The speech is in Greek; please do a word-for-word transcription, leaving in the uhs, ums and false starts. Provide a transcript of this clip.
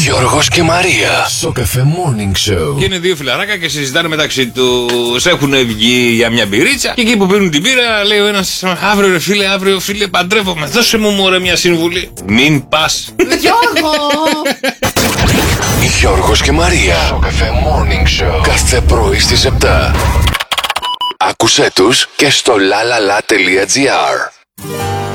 Γιώργος και Μαρία. Σοκαφέ Morning Show. Και είναι δύο φιλαράκια και συζητάνε μεταξύ τους. Έχουν βγει για μια μπυρίτσα. Και εκεί που πίνουν την μπύρα, λέει ο ένας: αύριο ρε φίλε, αύριο φίλε, παντρεύομαι. Δώσε μου μωρέ μια συμβουλή. Μην πας. Γιώργο! Γιώργος και Μαρία. Σοκαφέ Morning Show. Κάθε πρωί στις επτά. Άκουσέ τους και στο lalala.gr.